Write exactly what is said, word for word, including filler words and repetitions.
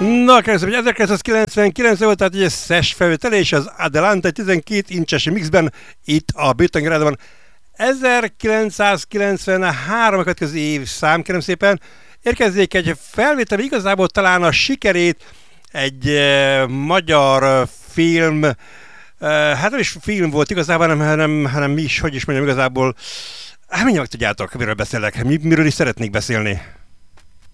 Na, kérdezem, hogy ezerkilencszázkilencvenkilenc volt, tehát egy szes felvételés az Adelante tizenkét incses mixben, itt a Börtöngrádban. ezerkilencszázkilencvenhárom a következő év szám, kérem szépen, érkezzék egy felvétel, igazából talán a sikerét egy e, magyar film, e, hát nem is film volt igazából, hanem, hanem, hanem mi is, hogy is mondjam, igazából, hát mindjárt meg tudjátok, miről beszélek, mi, miről is szeretnék beszélni.